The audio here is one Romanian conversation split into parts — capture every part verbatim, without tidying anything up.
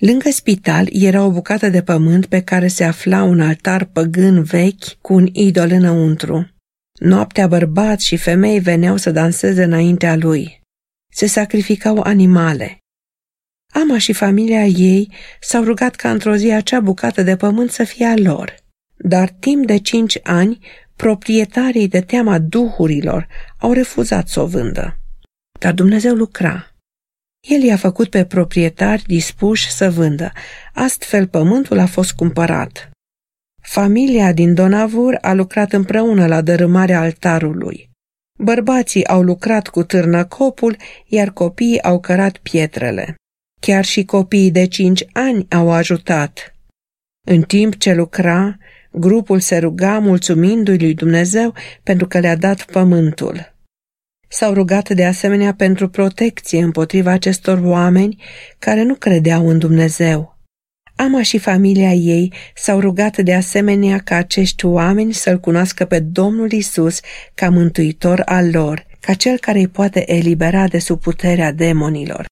Lângă spital era o bucată de pământ pe care se afla un altar păgân vechi cu un idol înăuntru. Noaptea bărbați și femei veneau să danseze înaintea lui. Se sacrificau animale. Ama și familia ei s-au rugat ca într-o zi acea bucată de pământ să fie a lor. Dar timp de cinci ani, proprietarii de teama duhurilor au refuzat să o vândă. Dar Dumnezeu lucra. El i-a făcut pe proprietari dispuși să vândă. Astfel pământul a fost cumpărat. Familia din Donavur a lucrat împreună la dărâmarea altarului. Bărbații au lucrat cu târnăcopul, iar copiii au cărat pietrele. Chiar și copiii de cinci ani au ajutat. În timp ce lucra, grupul se ruga mulțumindu-i lui Dumnezeu pentru că le-a dat pământul. S-au rugat de asemenea pentru protecție împotriva acestor oameni care nu credeau în Dumnezeu. Ama și familia ei s-au rugat de asemenea ca acești oameni să-L cunoască pe Domnul Isus ca mântuitor al lor, ca Cel care îi poate elibera de sub puterea demonilor.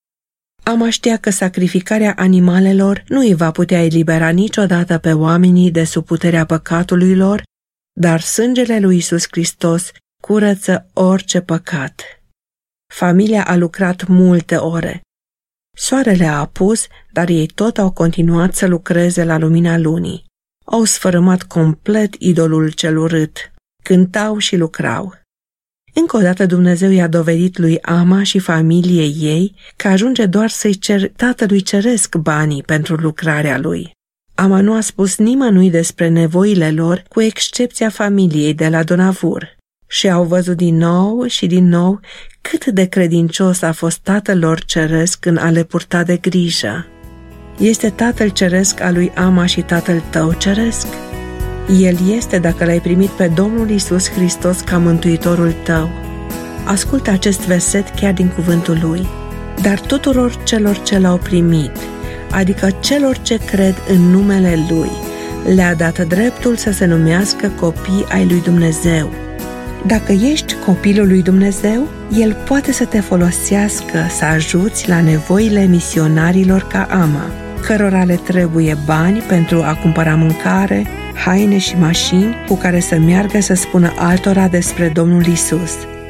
Ama știa că sacrificarea animalelor nu îi va putea elibera niciodată pe oamenii de sub puterea păcatului lor, dar sângele lui Isus Hristos curăță orice păcat. Familia a lucrat multe ore. Soarele a apus, dar ei tot au continuat să lucreze la lumina lunii. Au sfărâmat complet idolul cel urât. Cântau și lucrau. Încă o dată Dumnezeu i-a dovedit lui Ama și familiei ei că ajunge doar să-i cer Tatălui Ceresc banii pentru lucrarea lui. Ama nu a spus nimănui despre nevoile lor, cu excepția familiei de la Donavur. Și au văzut din nou și din nou cât de credincios a fost Tatăl lor Ceresc în a le purta de grijă. Este Tatăl Ceresc al lui Ama și Tatăl tău Ceresc? El este dacă l-ai primit pe Domnul Isus Hristos ca mântuitorul tău. Ascultă acest verset chiar din cuvântul lui. Dar tuturor celor ce l-au primit, adică celor ce cred în numele lui, le-a dat dreptul să se numească copii ai lui Dumnezeu. Dacă ești copilul lui Dumnezeu, El poate să te folosească să ajuți la nevoile misionarilor ca Ama, cărora le trebuie bani pentru a cumpăra mâncare, haine și mașini cu care să meargă să spună altora despre Domnul Isus.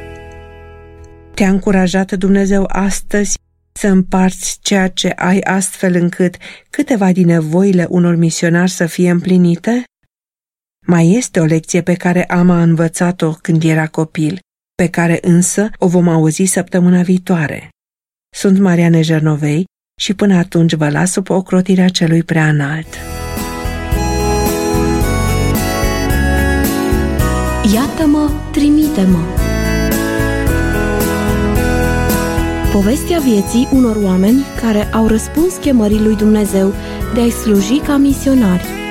Te-a încurajat Dumnezeu astăzi să împarți ceea ce ai astfel încât câteva din nevoile unor misionari să fie împlinite? Mai este o lecție pe care Ama a învățat-o când era copil, pe care însă o vom auzi săptămâna viitoare. Sunt Mariane Jernovei și până atunci vă las sub ocrotirea Celui Preaînalt. Iată-mă, trimite-mă! Povestea vieții unor oameni care au răspuns chemării lui Dumnezeu de a-i sluji ca misionari.